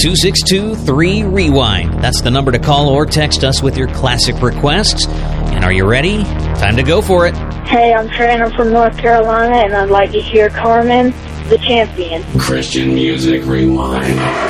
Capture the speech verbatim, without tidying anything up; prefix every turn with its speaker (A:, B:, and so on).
A: two six two, three, rewind. That's the number to call or text us with your classic requests. And are you ready? Time to go for it.
B: Hey, I'm Trent. I'm from North Carolina, and I'd like to hear Carmen, the Champion.
C: Christian Music Rewind.